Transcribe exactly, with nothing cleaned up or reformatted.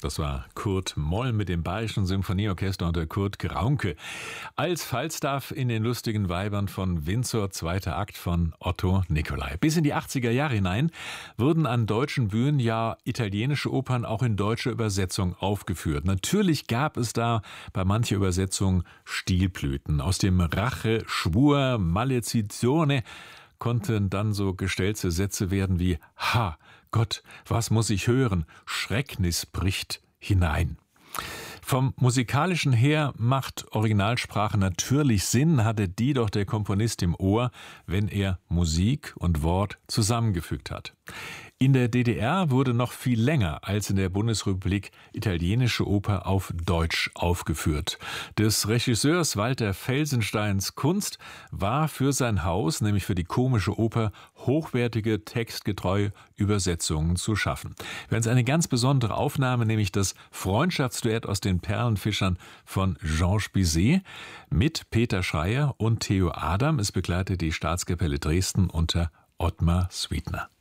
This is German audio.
Das war Kurt Moll mit dem Bayerischen Symphonieorchester unter Kurt Graunke. Als Falstaff in den lustigen Weibern von Windsor, zweiter Akt von Otto Nicolai. Bis in die achtziger Jahre hinein wurden an deutschen Bühnen ja italienische Opern auch in deutscher Übersetzung aufgeführt. Natürlich gab es da bei mancher Übersetzung Stilblüten. Aus dem Rache, Schwur, Maledizione konnten dann so gestellte Sätze werden wie Ha, Gott, was muss ich hören? Schrecknis bricht hinein. Vom Musikalischen her macht Originalsprache natürlich Sinn, hatte die doch der Komponist im Ohr, wenn er Musik und Wort zusammengefügt hat. In der D D R wurde noch viel länger als in der Bundesrepublik italienische Oper auf Deutsch aufgeführt. Des Regisseurs Walter Felsensteins Kunst war für sein Haus, nämlich für die Komische Oper, hochwertige, textgetreue Übersetzungen zu schaffen. Wir haben eine ganz besondere Aufnahme, nämlich das Freundschaftsduett aus den Perlenfischern von Georges Bizet mit Peter Schreier und Theo Adam. Es begleitet die Staatskapelle Dresden unter Ottmar Sweetner.